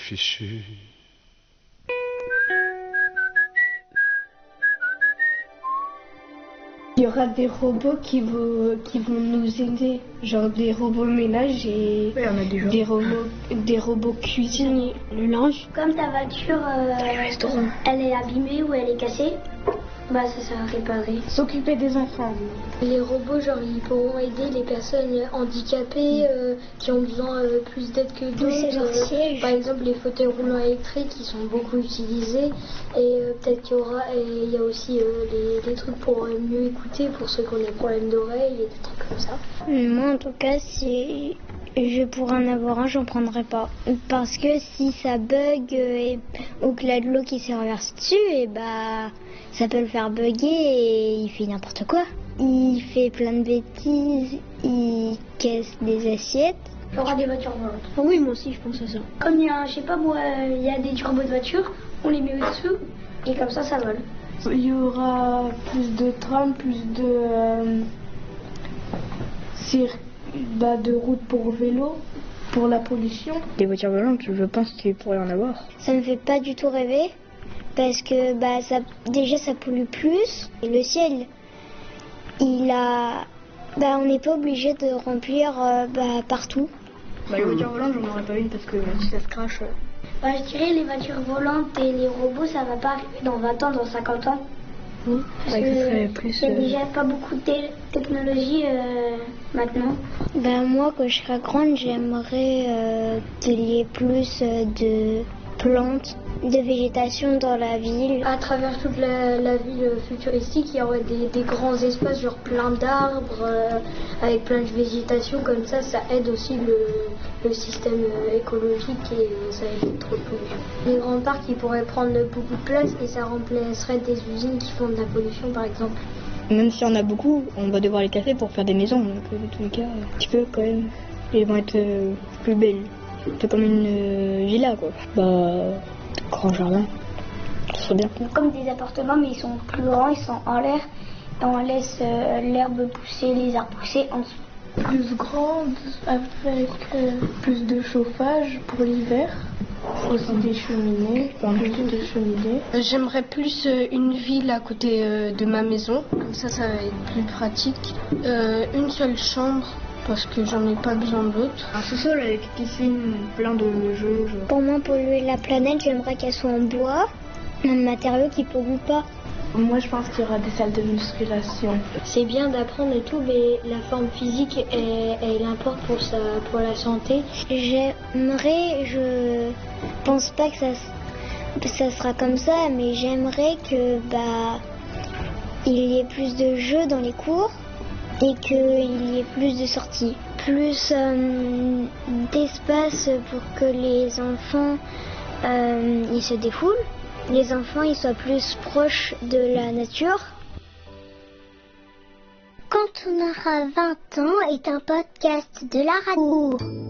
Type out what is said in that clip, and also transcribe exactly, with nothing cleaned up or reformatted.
fichu. Il y aura des robots qui vont, qui vont nous aider, genre des robots ménage et oui, on a déjà. Des, robots, des robots cuisiniers. Le linge. Comme ta voiture, euh, elle est abîmée ou elle est cassée, bah ça sert à réparer. S'occuper des enfants. Les robots, genre, ils pourront aider les personnes handicapées euh, qui ont besoin euh, plus d'aide que d'autres. Euh, par exemple, les fauteuils roulants électriques, qui sont beaucoup utilisés. Et euh, peut-être qu'il y aura, et il y a aussi euh, les, les trucs pour euh, mieux écouter pour ceux qui ont des problèmes d'oreilles et des trucs comme ça. Moi, en tout cas, si je pourrais en avoir un, j'en prendrais pas. Parce que si ça bug euh, et, ou que la de l'eau qui se renverse dessus, et bah, ça peut le faire bugger et il fait n'importe quoi. Il fait plein de bêtises, il casse des assiettes. Il y aura des voitures volantes. Oh oui, moi aussi, je pense à ça. Comme il y a, je sais pas moi, il y a des turbos de voitures, on les met au-dessous et comme ça, ça vole. Il y aura plus de trams, plus de euh, cir- bah, de routes pour vélo, pour la pollution. Des voitures volantes, je pense qu'il pourrait y en avoir. Ça me fait pas du tout rêver parce que bah ça, déjà ça pollue plus. Et le ciel, il a, bah on n'est pas obligé de remplir euh, bah, partout. Bah, les voitures volantes, j'en aurais pas une parce que si ça se crache. Euh... Bah, je dirais les voitures volantes et les robots, ça va pas arriver dans vingt ans, dans cinquante ans. Oui, parce ouais, que ça serait plus. Il n'y a déjà pas beaucoup de te- technologie euh, maintenant. Bah moi, quand je serai grande, j'aimerais euh, qu'il y ait plus euh, de plantes, de végétation dans la ville. À travers toute la, la ville futuristique, il y aurait des, des grands espaces, genre plein d'arbres, euh, avec plein de végétation, comme ça, ça aide aussi le, le système euh, écologique et euh, ça évite trop de pollution. Les grands parcs, ils pourraient prendre beaucoup de place et ça remplacerait des usines qui font de la pollution, par exemple. Même si on a beaucoup, on va devoir les casser pour faire des maisons, donc euh, dans tous les cas, un petit peu quand même, ils vont être euh, plus belles. C'est comme une euh, villa, quoi. Bah, grand jardin, ce serait bien. Comme des appartements, mais ils sont plus grands, ils sont en l'air, et on laisse euh, l'herbe pousser, les arbres pousser en dessous. Plus grande, avec euh, plus de chauffage pour l'hiver. Aussi des cheminées, plus de cheminées. J'aimerais plus euh, une ville à côté euh, de ma maison, comme ça ça va être plus pratique. Euh, une seule chambre, parce que j'en ai pas besoin d'autres. Un sous-sol avec piscine, plein de jeux. Genre. Pour moi, polluer la planète, j'aimerais qu'elle soit en bois, un matériau qui pollue pas. Moi, je pense qu'il y aura des salles de musculation. C'est bien d'apprendre et tout, mais la forme physique, elle, elle importe pour, sa, pour la santé. J'aimerais, je pense pas que ça, ça sera comme ça, mais j'aimerais que bah il y ait plus de jeux dans les cours et qu'il y ait plus de sorties, plus euh, d'espace pour que les enfants euh, ils se défoulent. Les enfants ils soient plus proches de la nature. Quand on aura vingt ans est un podcast de la radio.